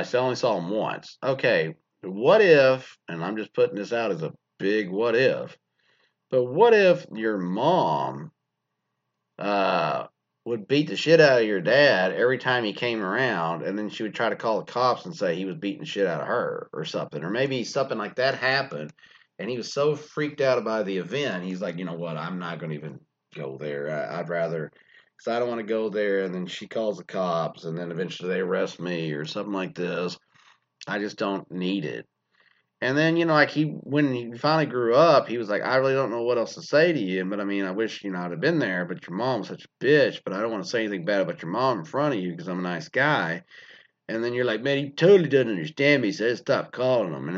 I only saw him once. Okay, what if, and I'm just putting this out as a big what if, but what if your mom uh, would beat the shit out of your dad every time he came around, and then she would try to call the cops and say he was beating the shit out of her or something, or maybe something like that happened, and he was so freaked out by the event, he's like, you know what, I'm not going to even go there. I'd rather, because I don't want to go there, and then she calls the cops, and then eventually they arrest me or something like this. I just don't need it. And then, like when he finally grew up, he was like, I really don't know what else to say to you. But I mean, I wish, I'd have been there. But your mom's such a bitch. But I don't want to say anything bad about your mom in front of you because I'm a nice guy. And then you're like, man, he totally doesn't understand me. So stop calling him. And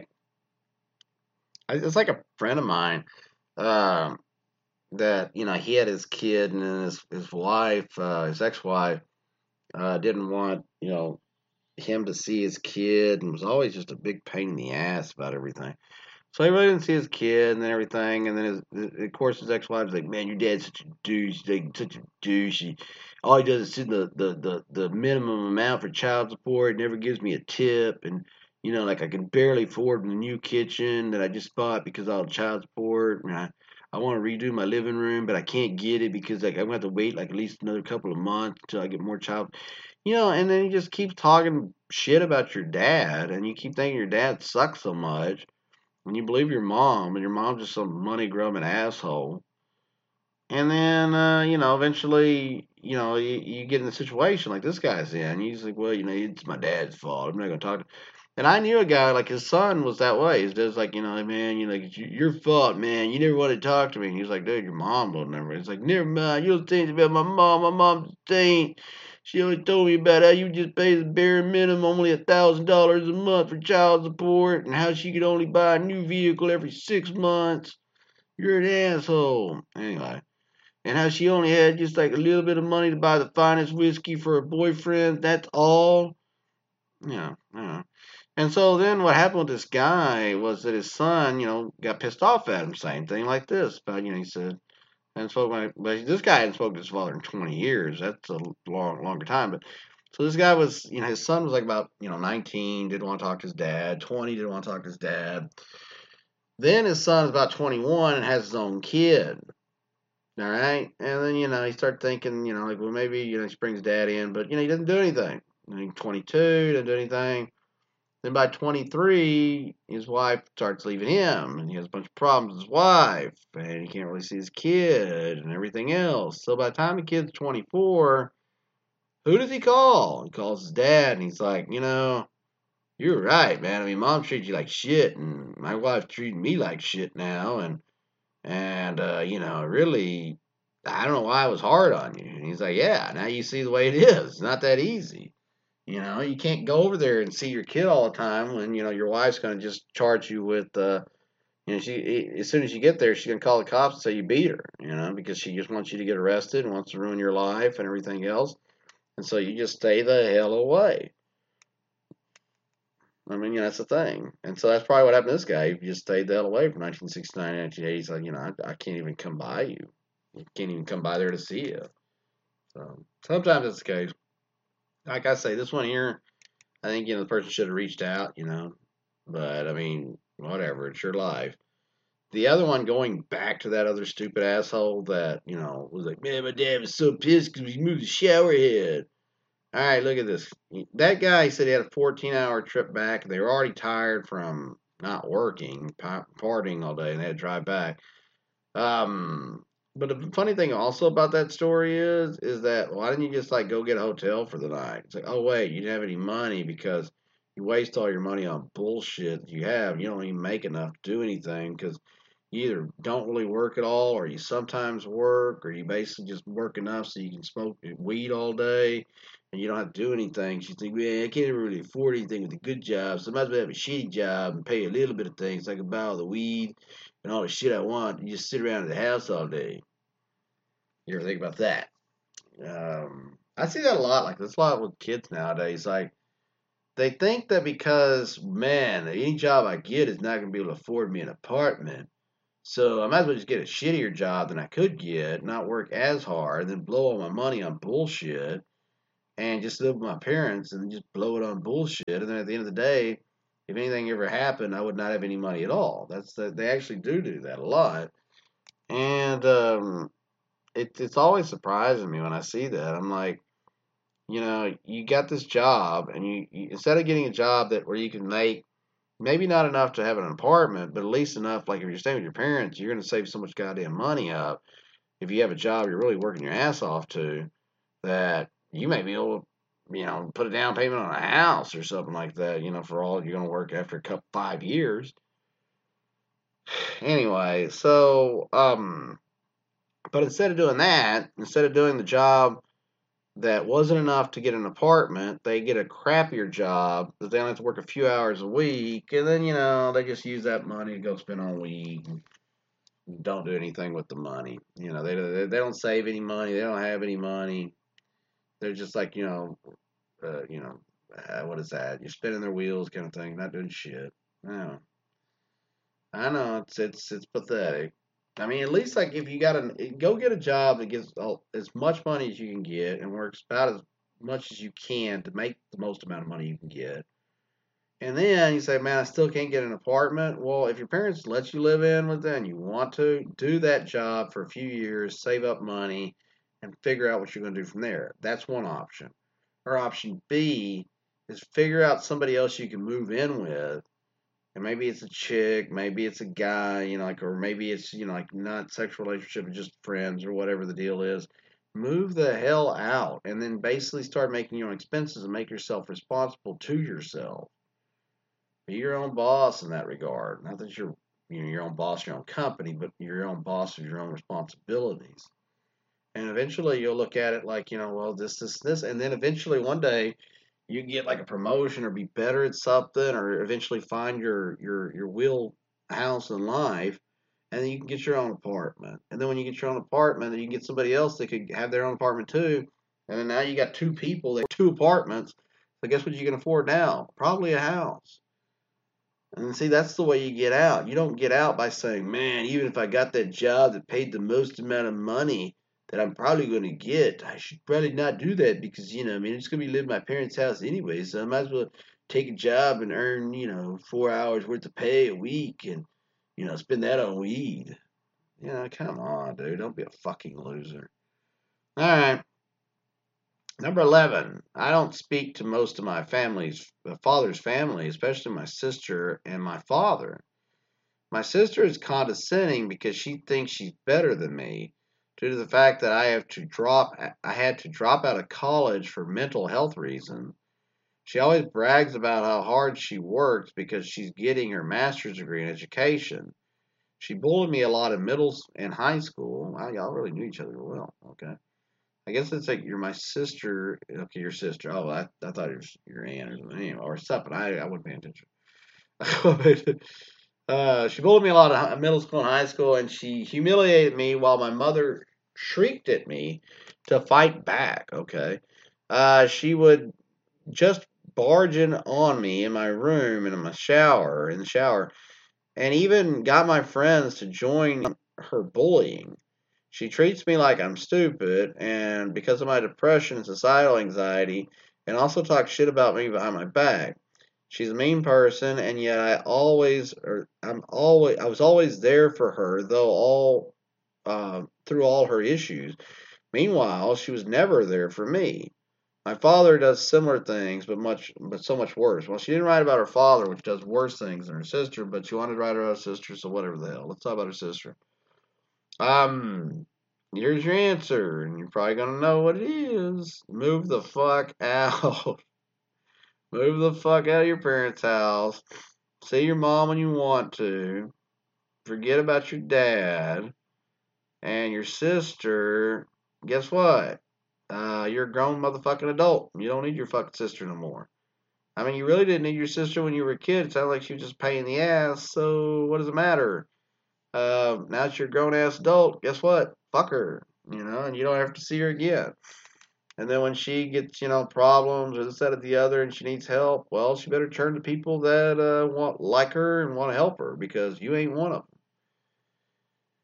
it's like a friend of mine um, that, he had his kid and then his wife, his ex wife, didn't want, him to see his kid and was always just a big pain in the ass about everything. So he really didn't see his kid and everything. And then, of course, his ex-wife's like, "Man, your dad's such a douche. He's like, such a douche. All he does is send the minimum amount for child support. Never gives me a tip. And like I can barely afford the new kitchen that I just bought because of all the child support. And I want to redo my living room, but I can't get it because like I'm gonna have to wait like at least another couple of months until I get more child. And then he just keeps talking shit about your dad, and you keep thinking your dad sucks so much." When you believe your mom, and your mom's just some money grubbing asshole, and then eventually, you get in a situation like this guy's in. He's like, well, it's my dad's fault. I'm not gonna talk to. And I knew a guy like his son was that way. He's just like, man, it's your fault, man. You never want to talk to me. And he's like, dude, your mom will never. He's like, never mind. You don't think about my mom. My mom's a saint. She always told me about how you just pay the bare minimum, only $1,000 a month for child support, and how she could only buy a new vehicle every 6 months. You're an asshole. Anyway, and how she only had just like a little bit of money to buy the finest whiskey for her boyfriend. That's all. Yeah, yeah. And so then what happened with this guy was that his son, got pissed off at him, same thing like this. But he said, and spoke my, but this guy hadn't spoken to his father in 20 years. That's a longer time. But so this guy was, his son was like about, 19, didn't want to talk to his dad. 20, didn't want to talk to his dad. Then his son is about 21 and has his own kid. All right. And then, he started thinking, like, well, maybe, he brings dad in, but, he doesn't do anything. 22, doesn't do anything. Then by 23, his wife starts leaving him, and he has a bunch of problems with his wife, and he can't really see his kid and everything else. So by the time the kid's 24, who does he call? He calls his dad, and he's like, you're right, man. I mean, mom treated you like shit, and my wife's treating me like shit now, and really, I don't know why I was hard on you. And he's like, yeah, now you see the way it is. It's not that easy. You can't go over there and see your kid all the time when, your wife's going to just charge you with, as soon as you get there, she's going to call the cops and say you beat her, because she just wants you to get arrested and wants to ruin your life and everything else. And so you just stay the hell away. I mean, that's the thing. And so that's probably what happened to this guy. He just stayed the hell away from 1969 to 1980. He's like, I can't even come by you. You can't even come by there to see you. So sometimes it's the case. Like I say, this one here, I think, the person should have reached out, but I mean, whatever, it's your life. The other one, going back to that other stupid asshole that, was like, man, my dad was so pissed because we moved the shower head. All right, look at this. That guy said he had a 14-hour trip back. And they were already tired from not working, partying all day, and they had to drive back. Um, but the funny thing also about that story is that why didn't you just like go get a hotel for the night? It's like, oh wait, you didn't have any money because you waste all your money on bullshit you have. You don't even make enough to do anything because you either don't really work at all, or you sometimes work, or you basically just work enough so you can smoke weed all day, and you don't have to do anything. She's like, man, I can't really afford anything with a good job, so I might as well have a shitty job and pay a little bit of things. So I can buy all the weed and all the shit I want, and just sit around at the house all day. You ever think about that? I see that a lot. Like that's a lot with kids nowadays. Like they think that because man, any job I get is not going to be able to afford me an apartment. So I might as well just get a shittier job than I could get, not work as hard, and then blow all my money on bullshit. and just live with my parents and just blow it on bullshit. And then at the end of the day, if anything ever happened, I would not have any money at all. They actually do that a lot, and it's always surprising me when I see that. I'm like, you got this job, and you instead of getting a job that where you can make maybe not enough to have an apartment, but at least enough, like if you're staying with your parents, you're going to save so much goddamn money up. If you have a job you're really working your ass off to, that you may be able to, put a down payment on a house or something like that, for all you're going to work after a couple 5 years. Anyway, so but instead of doing that, instead of doing the job that wasn't enough to get an apartment, they get a crappier job that they only have to work a few hours a week, and then they just use that money to go spend on weed and don't do anything with the money. They don't save any money, they don't have any money. They're just like what is that? You're spinning their wheels, kind of thing, not doing shit. No, I know it's pathetic. I mean, at least like if you got go get a job that gets as much money as you can get and works about as much as you can to make the most amount of money you can get. And then you say, man, I still can't get an apartment. Well, if your parents let you live in with them, you want to do that job for a few years, save up money, and figure out what you're going to do from there. That's one option. Or option B is figure out somebody else you can move in with, and maybe it's a chick, maybe it's a guy, or maybe it's like not sexual relationship, just friends or whatever the deal is. Move the hell out, and then basically start making your own expenses and make yourself responsible to yourself. Be your own boss in that regard. Not that you're your own boss, your own company, but you're your own boss of your own responsibilities. And eventually you'll look at it like, well, this, and then eventually one day you get like a promotion or be better at something, or eventually find your wheelhouse in life, and then you can get your own apartment. And then when you get your own apartment, then you can get somebody else that could have their own apartment too. And then now you got two people that 2 apartments. So guess what you can afford now? Probably a house. And see, that's the way you get out. You don't get out by saying, man, even if I got that job that paid the most amount of money that I'm probably going to get, I should probably not do that because, I mean, it's going to be living in my parents' house anyway. So I might as well take a job and earn, 4 hours worth of pay a week and, spend that on weed. Come on, dude. Don't be a fucking loser. All right. Number 11, I don't speak to most of my father's family, especially my sister and my father. My sister is condescending because she thinks she's better than me due to the fact that I had to drop out of college for mental health reasons. She always brags about how hard she works because she's getting her master's degree in education. She bullied me a lot in middle and high school. Wow, y'all really knew each other well. Okay. I guess it's like you're my sister. Okay, your sister. Oh, I thought it was your aunt or something. Anyway, or something. I wasn't paying attention. She bullied me a lot in middle school and high school, and she humiliated me while my mother shrieked at me to fight back. Okay. She would just barge in on me in my room and in the shower, and even got my friends to join her bullying. She treats me like I'm stupid, and because of my depression and societal anxiety, and also talks shit about me behind my back. She's a mean person, and yet I was always there for her, though through all her issues. Meanwhile, she was never there for me. My father does similar things, but so much worse. Well, she didn't write about her father, which does worse things than her sister, but she wanted to write about her sister, so whatever the hell. Let's talk about her sister. Um, Here's your answer, and you're probably gonna know what it is. Move the fuck out. Move the fuck out of your parents' house. See your mom when you want to. Forget about your dad and your sister. Guess what? You're a grown motherfucking adult. You don't need your fucking sister no more. I mean, you really didn't need your sister when you were a kid. It sounded like she was just a pain in the ass. So what does it matter? Now that you're a grown ass adult, guess what? Fuck her. And you don't have to see her again. And then when she gets, problems or this, that, or the other, and she needs help, well, she better turn to people that want like her and want to help her because you ain't one of them.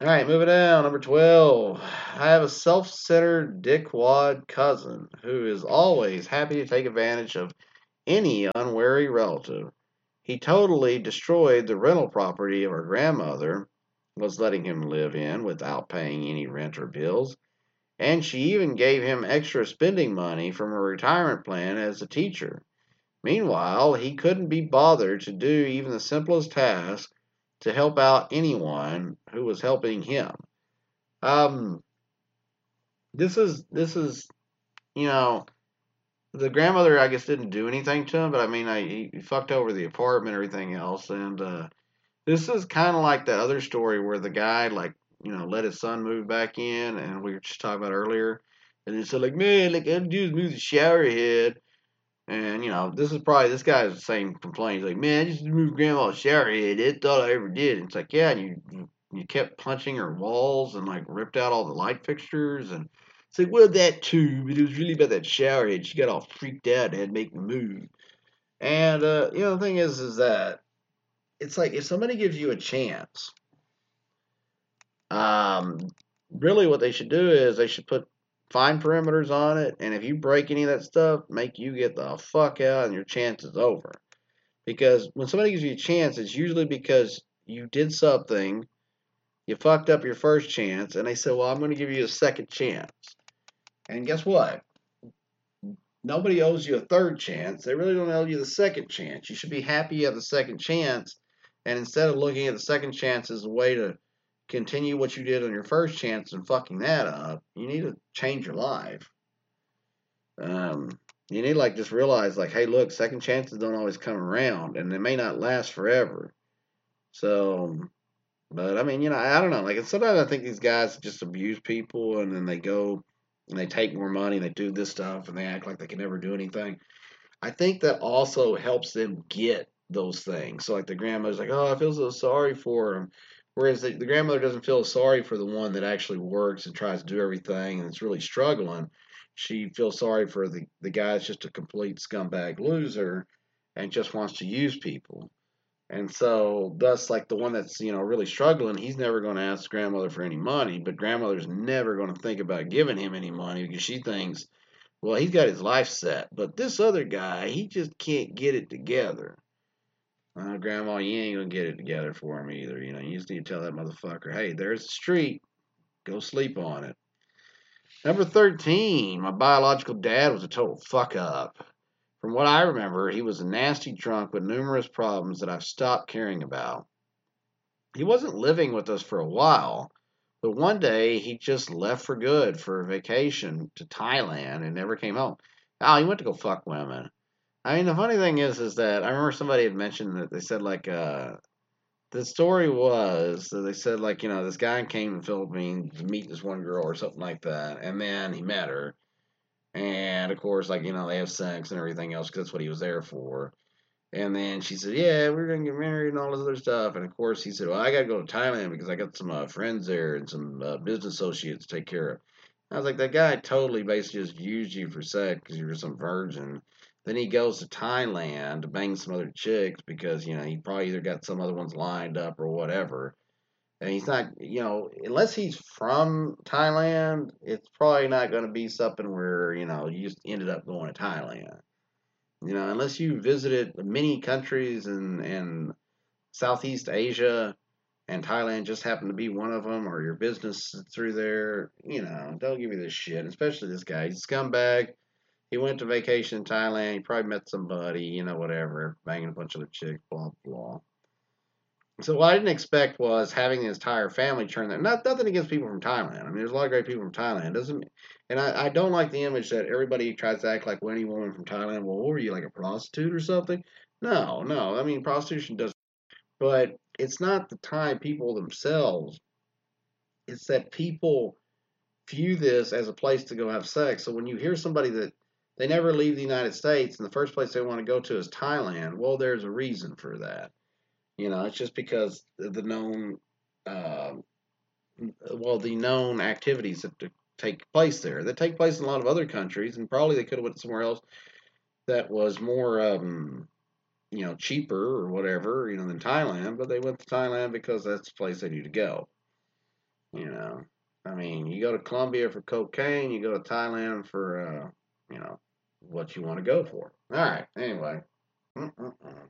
All right, moving down. Number 12. I have a self centered dickwad cousin who is always happy to take advantage of any unwary relative. He totally destroyed the rental property our grandmother was letting him live in without paying any rent or bills, and she even gave him extra spending money from her retirement plan as a teacher. Meanwhile, he couldn't be bothered to do even the simplest task to help out anyone who was helping him. Um, this is you know the grandmother I guess didn't do anything to him, but I mean he fucked over the apartment and everything else, and this is kind of like that other story where the guy like let his son move back in, and we were just talking about earlier, and he said like man like all I do is move the shower head, and this is probably this guy's the same complaint. He's like man I just moved grandma's shower head. That's all I ever did. And it's like yeah, and you kept punching her walls and like ripped out all the light fixtures and. It's like, well, that too, but it was really about that shower head. She got all freaked out and had to make me move. And the thing is that it's like if somebody gives you a chance, um, really what they should do is they should put fine perimeters on it, and if you break any of that stuff, make you get the fuck out, and your chance is over. Because when somebody gives you a chance, it's usually because you did something, you fucked up your first chance, and they said, "Well, I'm going to give you a second chance." And guess what? Nobody owes you a third chance. They really don't owe you the second chance. You should be happy you have the second chance. And instead of looking at the second chance as a way to continue what you did on your first chance and fucking that up, you need to change your life. You need to like just realize like, hey, look, second chances don't always come around, and they may not last forever. So, but I mean, I don't know. Like sometimes I think these guys just abuse people, and then they go and they take more money, and they do this stuff, and they act like they can never do anything. I think that also helps them get those things. So like the grandmother's like, oh, I feel so sorry for him. Whereas the grandmother doesn't feel sorry for the one that actually works and tries to do everything and is really struggling. She feels sorry for the guy that's just a complete scumbag loser and just wants to use people. And so, thus, like the one that's really struggling, he's never going to ask grandmother for any money, but grandmother's never going to think about giving him any money because she thinks well, he's got his life set, but this other guy, he just can't get it together. Grandma, you ain't gonna get it together for him either. You just need to tell that motherfucker, hey, there's the street. Go sleep on it. Number 13, my biological dad was a total fuck up. From what I remember, he was a nasty drunk with numerous problems that I've stopped caring about. He wasn't living with us for a while, but one day he just left for good for a vacation to Thailand and never came home. Oh, he went to go fuck women. I mean, the funny thing is that I remember somebody had mentioned that they said like the story was that they said like this guy came to the Philippines to meet this one girl or something like that, and then he met her, and of course like they have sex and everything else because that's what he was there for. And then she said, "Yeah, we're gonna get married and all this other stuff." And of course, he said, "Well, I gotta go to Thailand because I got some friends there and some business associates to take care of." I was like, "That guy totally basically just used you for sex because you were some virgin." Then he goes to Thailand to bang some other chicks because he probably either got some other ones lined up or whatever. And he's not, unless he's from Thailand, it's probably not going to be something where you just ended up going to Thailand. Unless you visited many countries in Southeast Asia and Thailand just happened to be one of them, or your business through there, don't give me this shit. Especially this guy, he's a scumbag. He went to vacation in Thailand. He probably met somebody, whatever, banging a bunch of other chicks, blah blah. So what I didn't expect was having the entire family turn there. Nothing against people from Thailand. I mean, there's a lot of great people from Thailand. Doesn't and I don't like the image that everybody tries to act like any woman from Thailand. Well, what were you like a prostitute or something? No, no. I mean, prostitution does, but it's not the Thai people themselves. It's that people view this as a place to go have sex. So when you hear somebody that they never leave the United States and the first place they want to go to is Thailand, well, there's a reason for that. It's just because the known, uh, the known activities that take place there that take place in a lot of other countries, and probably they could have went somewhere else that was more, cheaper or whatever, than Thailand. But they went to Thailand because that's the place they need to go. You know, I mean, you go to Colombia for cocaine, you go to Thailand for, what you want to go for. All right. Anyway. Mm-mm-mm.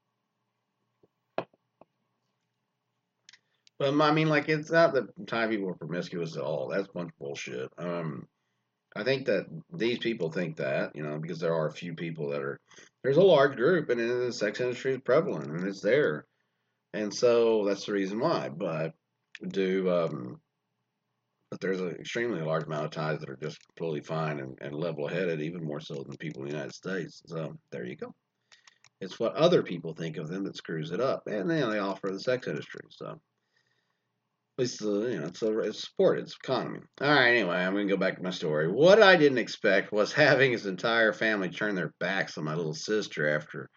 But I mean, like, it's not that Thai people are promiscuous at all. That's a bunch of bullshit. I think that these people think that, because there are a few people that are. There's a large group, and the sex industry is prevalent, and it's there, and so that's the reason why. Do but there's an extremely large amount of Thais that are just completely fine and level-headed, even more so than people in the United States. So there you go. It's what other people think of them that screws it up, and then they offer the sex industry. So it's it's sport, it's economy. All right, anyway, I'm gonna go back to my story. What I didn't expect was having his entire family turn their backs on my little sister after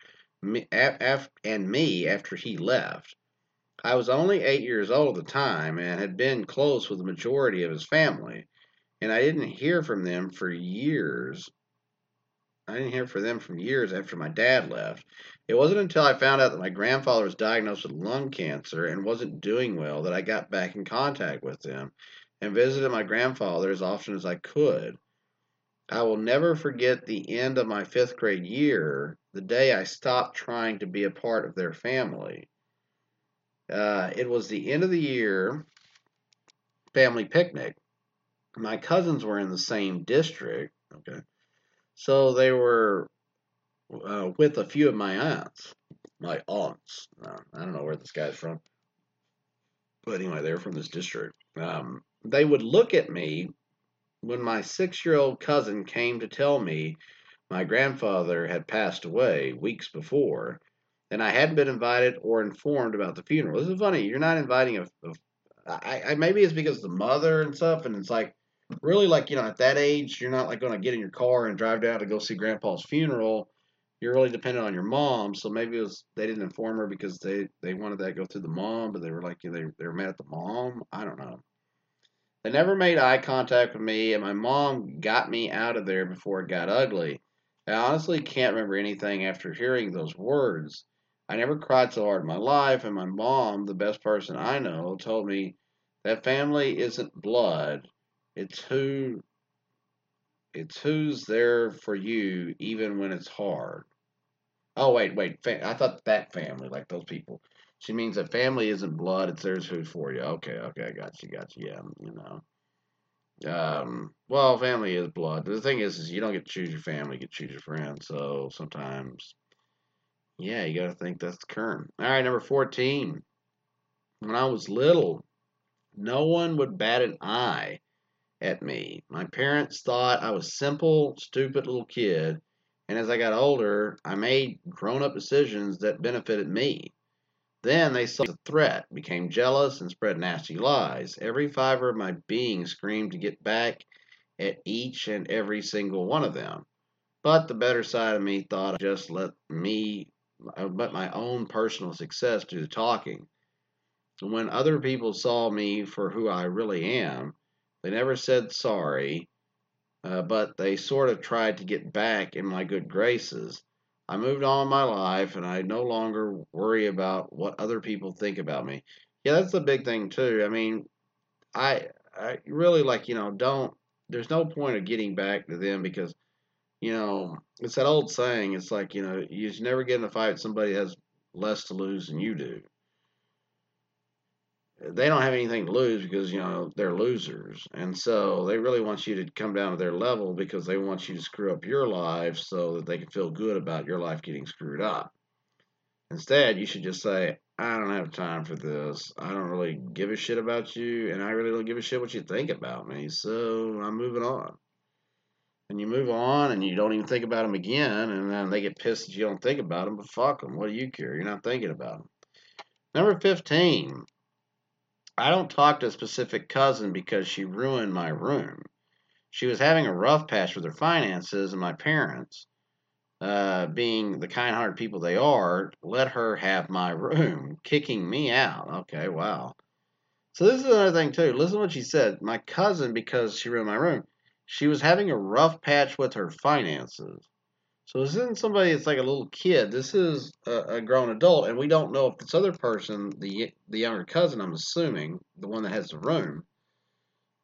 me after he left. I was only 8 years old at the time and had been close with the majority of his family, and I didn't hear from them for years. I didn't hear from them for years after my dad left. It wasn't until I found out that my grandfather was diagnosed with lung cancer and wasn't doing well that I got back in contact with them and visited my grandfather as often as I could. I will never forget the end of my fifth grade year, the day I stopped trying to be a part of their family. It was the end of the year family picnic. My cousins were in the same district, okay, so they were with a few of my aunts. My aunts. I don't know where this guy's from, but anyway, they were from this district. They would look at me when my 6-year-old cousin came to tell me my grandfather had passed away weeks before, and I hadn't been invited or informed about the funeral. This is funny. You're not inviting maybe it's because the mother and stuff, and it's like really like at that age, you're not like going to get in your car and drive down to go see Grandpa's funeral. You're really dependent on your mom, so maybe it was they didn't inform her because they wanted that to go through the mom, but they were like they were mad at the mom. I don't know. They never made eye contact with me, and my mom got me out of there before it got ugly. I honestly can't remember anything after hearing those words. I never cried so hard in my life, and my mom, the best person I know, told me that family isn't blood. It's who's there for you even when it's hard. Oh wait. I thought that family, like those people. She means that family isn't blood, it's theirs who's for you. Okay, I got you. Yeah, well, family is blood. The thing is you don't get to choose your family, you get to choose your friends. So sometimes, yeah, you got to think that's the current. All right, number 14. When I was little, no one would bat an eye at me. My parents thought I was simple, stupid little kid, and as I got older, I made grown-up decisions that benefited me. Then they saw the threat, became jealous, and spread nasty lies. Every fiber of my being screamed to get back at each and every single one of them. But the better side of me thought I just let my own personal success do the talking. When other people saw me for who I really am, they never said sorry, but they sort of tried to get back in my good graces. I moved on in my life and I no longer worry about what other people think about me. Yeah, that's the big thing too. I mean, I really like, don't, there's no point of getting back to them because, it's that old saying. It's like, you should never get in a fight with somebody that has less to lose than you do. They don't have anything to lose because they're losers, and so they really want you to come down to their level because they want you to screw up your life so that they can feel good about your life getting screwed up. Instead, you should just say, I don't have time for this. I don't really give a shit about you, and I really don't give a shit what you think about me, so I'm moving on. And you move on and you don't even think about them again, and then they get pissed that you don't think about them, but fuck them. What do you care? You're not thinking about them. Number 15. I don't talk to a specific cousin because she ruined my room. She was having a rough patch with her finances, and my parents, being the kind hearted people they are, let her have my room, kicking me out. Okay, wow. So, this is another thing, too. Listen to what she said. My cousin, because she ruined my room, she was having a rough patch with her finances. So this isn't somebody that's like a little kid. This is a grown adult, and we don't know if this other person, the younger cousin, I'm assuming, the one that has the room,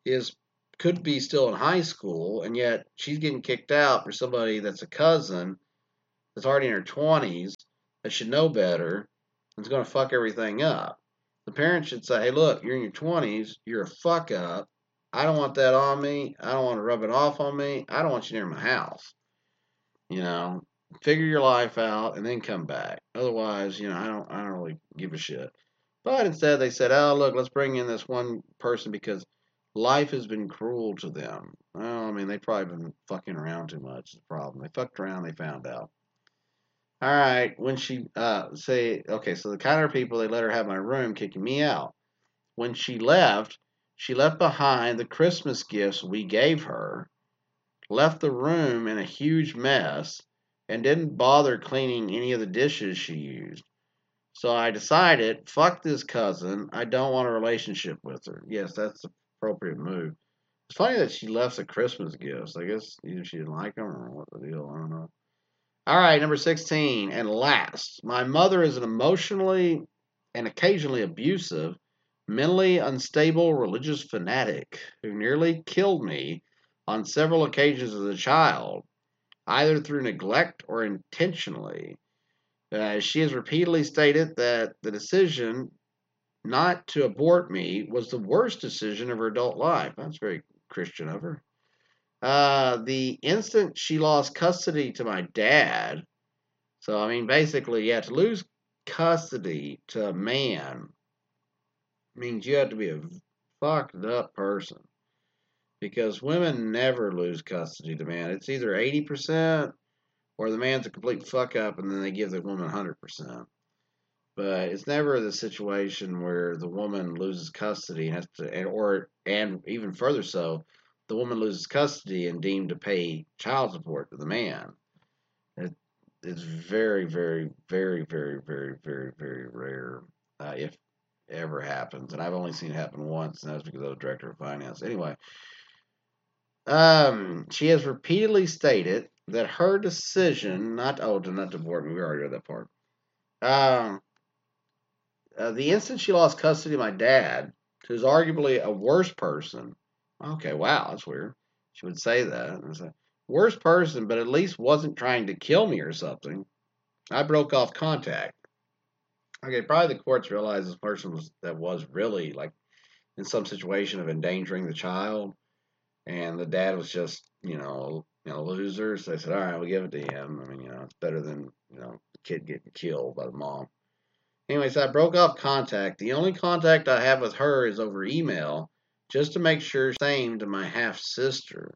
could be still in high school, and yet she's getting kicked out for somebody that's a cousin that's already in her 20s that should know better and is going to fuck everything up. The parents should say, hey, look, you're in your 20s, you're a fuck up. I don't want that on me. I don't want to rub it off on me. I don't want you near my house. You know, figure your life out and then come back. Otherwise, I don't really give a shit. But instead, they said, oh, look, let's bring in this one person because life has been cruel to them. Well, I mean, they've probably been fucking around too much. Is the problem. They fucked around, they found out. All right, when she say, okay, so the kind of people they let her have my room, kicking me out. When she left behind the Christmas gifts we gave her, left the room in a huge mess, and didn't bother cleaning any of the dishes she used. So I decided, fuck this cousin. I don't want a relationship with her. Yes, that's the appropriate move. It's funny that she left the Christmas gifts. I guess either she didn't like them or what the deal. I don't know. All right, number 16. And last, my mother is an emotionally and occasionally abusive, mentally unstable religious fanatic who nearly killed me on several occasions as a child, either through neglect or intentionally. She has repeatedly stated that the decision not to abort me was the worst decision of her adult life. That's very Christian of her. The instant she lost custody to my dad, so I mean, basically, yeah, to lose custody to a man means you have to be a fucked up person because women never lose custody to man. It's either 80% or the man's a complete fuck up and then they give the woman 100%. But it's never the situation where the woman loses custody and has to, and even further so, the woman loses custody and deemed to pay child support to the man. It, it's very, very, very, very, very, very, very rare, if ever happens. And I've only seen it happen once, and that's because I was director of finance. Anyway, she has repeatedly stated that her decision not to abort me, we already read that part. The instant she lost custody of my dad, who's arguably a worse person. Okay, wow, that's weird. She would say that. It's a worse person, but at least wasn't trying to kill me or something. I broke off contact. Okay, probably the courts realized this person was really like in some situation of endangering the child, and the dad was just loser. So they said, all right, we'll give it to him. I mean, it's better than the kid getting killed by the mom. Anyways, I broke off contact. The only contact I have with her is over email, just to make sure she's the same to my half sister.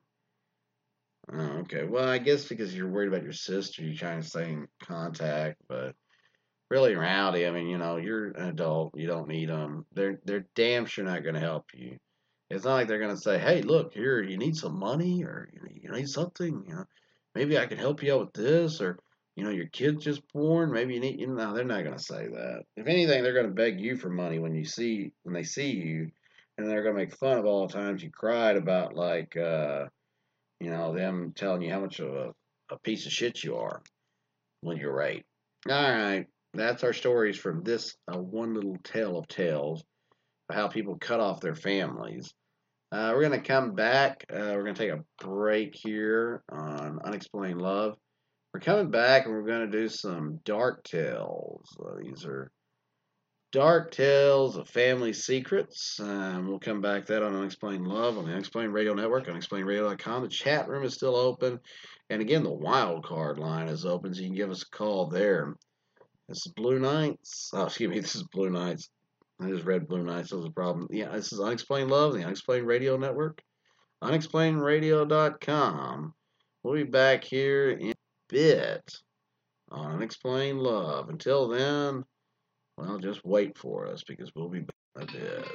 Oh, okay, well, I guess because you're worried about your sister, you're trying to stay in contact, but really, in reality, I mean, you're an adult. You don't need them. They're damn sure not going to help you. It's not like they're going to say, "Hey, look here, you need some money, or you need something. Maybe I can help you out with this, or your kid's just born. Maybe you need." No, they're not going to say that. If anything, they're going to beg you for money when they see you, and they're going to make fun of all the times you cried about like them telling you how much of a piece of shit you are when you're right. All right, that's our stories from this one little tale of tales of how people cut off their families. We're going to come back. We're going to take a break here on Unexplained Love. We're coming back and we're going to do some dark tales. These are dark tales of family secrets. We'll come back to that on Unexplained Love on the Unexplained Radio Network, unexplainеdradio.com. The chat room is still open. And again, the wild card line is open, so you can give us a call there. This is Blue Nights. Oh, excuse me, this is Blue Nights. I just read Blue Nights. That was a problem. Yeah, this is Unexplained Love, the Unexplained Radio Network. UnexplainedRadio.com. We'll be back here in a bit on Unexplained Love. Until then, well, just wait for us because we'll be back in a bit.